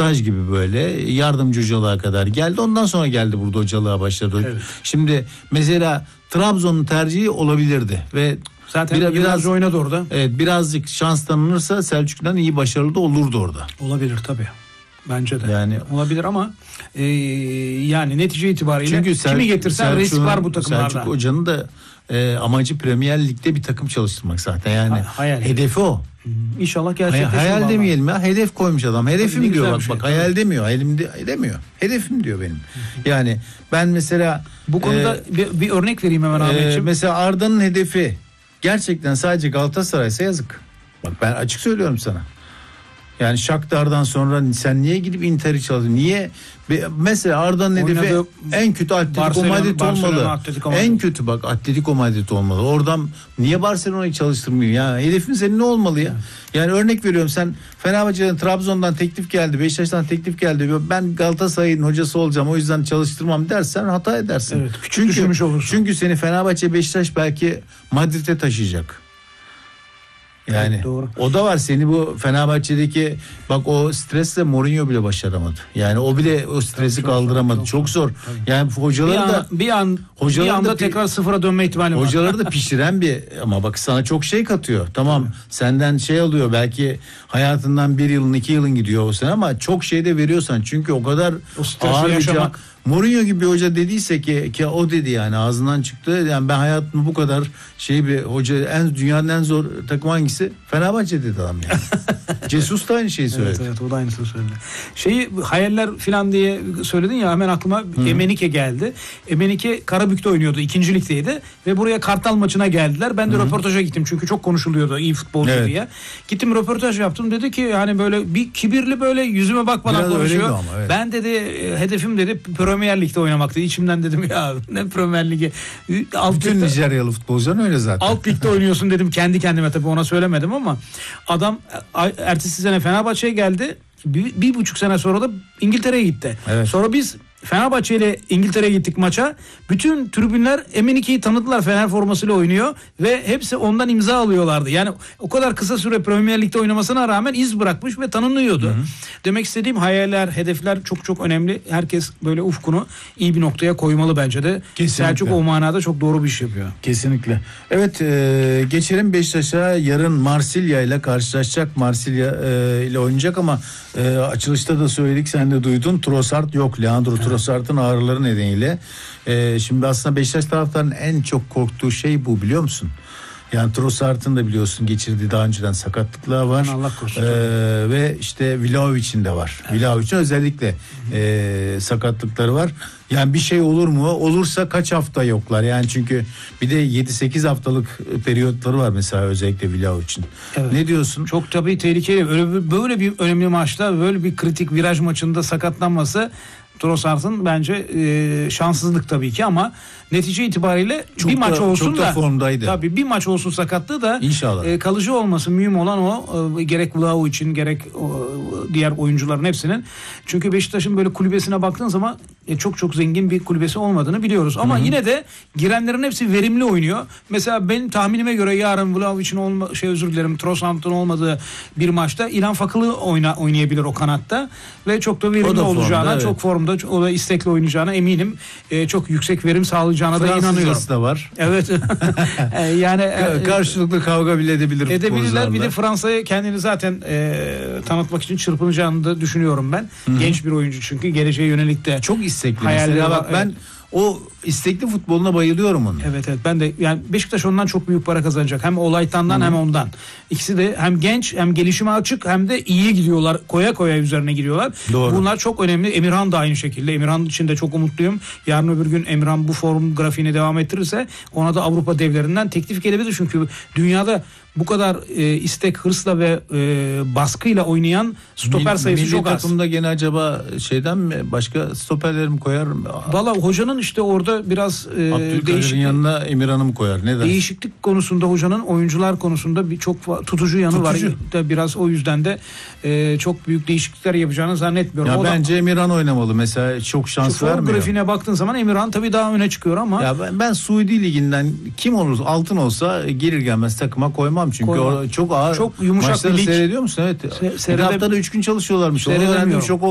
staj gibi böyle yardımcı hocalığa kadar geldi. Ondan sonra geldi burada hocalığa başladı. Evet. Şimdi mesela Trabzon'un tercihi olabilirdi ve zaten biraz oynadı orada. Evet, birazcık şans tanınırsa Selçuk'tan iyi başarılı da olurdu orada. Olabilir tabii. Bence de. Yani olabilir ama yani netice itibariyle çünkü kimi getirsen risk var bu takımlarda. Selçuk Hoca'nın da amacı Premier Lig'de bir takım çalıştırmak zaten. Yani hedefi o. İnşallah gerçekleşir. Hayal demeyelim ya. Hedef koymuş adam. Hedefim tabii diyor bak. Şey, hayal demiyor. Elimde demiyor. Hedefim diyor benim. Yani ben mesela bu konuda bir örnek vereyim hemen Ahmetciğim. Mesela Arda'nın hedefi gerçekten sadece Galatasaray'sa yazık. Bak ben açık söylüyorum sana. Yani Shakhtar'dan sonra sen niye gidip Inter'i çalıştın? Niye? Mesela Arda'nın hedefi en kötü Atletico Madrid olmalı. En kötü bak Atletico Madrid olmalı. Oradan niye Barcelona'yı çalıştırmıyor? Ya hedefin senin ne olmalı ya? Yani örnek veriyorum, sen Fenerbahçe'den, Trabzon'dan teklif geldi, Beşiktaş'tan teklif geldi. Ben Galatasaray'ın hocası olacağım, o yüzden çalıştırmam dersen hata edersin. Evet, küçük düşünmüş olursun. Çünkü seni Fenerbahçe, Beşiktaş belki Madrid'e taşıyacak. Yani evet, doğru. O da var, seni bu Fenerbahçe'deki bak o stresle Mourinho bile başaramadı. Yani o bile o stresi kaldıramadı. Çok zor. Tabii. Yani hocaları bir anda tekrar sıfıra dönme ihtimali var. Hocaları da pişiren bir ama bak sana çok şey katıyor. Tamam, senden şey alıyor, belki hayatından 1 yılın 2 yılın gidiyor o sene ama çok şey de veriyorsan, çünkü o kadar ağır yaşamak. Mourinho gibi bir hoca dediyse ki o dedi, yani ağzından çıktı. Yani ben hayatımda bu kadar bir hoca, dünyanın en zor takım hangisi? Fenerbahçe dedi adam yani. Jesus da aynı şeyi söyledi. Evet, o da aynısını söyledi. Hayaller falan diye söyledin ya, hemen aklıma Emenike geldi. Emenike Karabük'te oynuyordu, 2. ligdeydi ve buraya Kartal maçına geldiler. Ben de röportaja gittim çünkü çok konuşuluyordu iyi futbolcu diye. Gittim, röportaj yaptım, dedi ki hani böyle bir kibirli, böyle yüzüme bakmadan biraz konuşuyor. Ama, evet. Ben dedi hedefim dedi Premier Lig'de oynamaktı. İçimden dedim ya ne Premier Lig'i. Bütün Nijeryalı futbolcuların öyle zaten. Alt ligde oynuyorsun dedim kendi kendime, tabii ona söylemedim ama adam ertesi sene Fenerbahçe'ye geldi. 1,5 sene sonra da İngiltere'ye gitti. Evet. Sonra biz Fenerbahçe ile İngiltere'ye gittik maça. Bütün tribünler Emenike'yi tanıdılar, Fener formasıyla oynuyor ve hepsi ondan imza alıyorlardı. Yani o kadar kısa süre Premier Lig'de oynamasına rağmen iz bırakmış ve tanınıyordu. Hı-hı. Demek istediğim hayaller, hedefler çok çok önemli. Herkes böyle ufkunu iyi bir noktaya koymalı bence de. Kesinlikle. Selçuk o manada çok doğru bir iş yapıyor. Kesinlikle. Evet, geçelim Beşiktaş'a. Yarın Marsilya ile karşılaşacak. Marsilya ile oynayacak ama açılışta da söyledik, sen de duydun. Trossard yok. Leandro Trossard'ın ağrıları nedeniyle. Şimdi aslında Beşiktaş taraftarının en çok korktuğu şey bu, biliyor musun? Yani Trossard'ın da biliyorsun geçirdiği daha önceden sakatlıklar var. Allah korusun. Ve işte Vlahovic'in de var. Evet. Vlahovic'in özellikle sakatlıkları var. Yani bir şey olur mu? Olursa kaç hafta yoklar? Yani çünkü bir de 7-8 haftalık periyotları var mesela, özellikle Vlahovic'in. Evet. Ne diyorsun? Çok tabii tehlikeli. Böyle bir önemli maçta, böyle bir kritik viraj maçında sakatlanması Trossard'ın bence şanssızlık tabii ki, ama netice itibariyle çok bir maç olsun çok da formdaydı. Tabii bir maç olsun sakatlığı da İnşallah. Kalıcı olması mühim olan o. Gerek Vlaho için gerek diğer oyuncuların hepsinin. Çünkü Beşiktaş'ın böyle kulübesine baktığın zaman çok çok zengin bir kulübesi olmadığını biliyoruz. Ama yine de girenlerin hepsi verimli oynuyor. Mesela benim tahminime göre yarın Vlahovich'in Trossard'ın olmadığı bir maçta İlhan Fakılı oynayabilir o kanatta ve çok da verimli olacağına, çok formda, o da istekli oynayacağına eminim. Çok yüksek verim sağlayacağına da inanıyorum. Da var. Evet. Yani karşılıklı kavga bile edebilirler. Bir de Fransa'ya kendini zaten tanıtmak için çırpınacağını da düşünüyorum ben. Hı-hı. Genç bir oyuncu çünkü, geleceğe yönelik de çok istekli. Mesela bak ben o istekli futboluna bayılıyorum onun. Evet ben de, yani Beşiktaş ondan çok büyük para kazanacak. Hem Olaytan'dan hem ondan. İkisi de hem genç, hem gelişime açık, hem de iyi gidiyorlar. Koya koya üzerine gidiyorlar. Doğru. Bunlar çok önemli. Emirhan da aynı şekilde. Emirhan için de çok umutluyum. Yarın öbür gün Emirhan bu form grafiğini devam ettirirse ona da Avrupa devlerinden teklif gelebilir. Çünkü dünyada bu kadar istek, hırsla ve baskıyla oynayan stoper sayısı çok az. Milli takımda gene acaba şeyden mi, başka stoperleri mi koyar? Valla hocanın işte orada biraz Abdülkadir'in yanına Emirhan'ı mı koyar? Ne der? Değişiklik konusunda hocanın oyuncular konusunda bir çok tutucu yanı var. Biraz o yüzden de çok büyük değişiklikler yapacağını zannetmiyorum. Ya bence Emirhan oynamalı mesela, çok şans vermiyor. Form grafiğine baktığın zaman Emirhan tabii daha öne çıkıyor ama. Ya ben Suudi Ligi'nden kim olursa, altın olsa gelir gelmez takıma koymam. Çünkü o çok ağır. Çok yumuşak maçları bir lig. Seyrediyor musun? Evet. Bir haftada 3 gün çalışıyorlarmış. Onu öğrendim, çok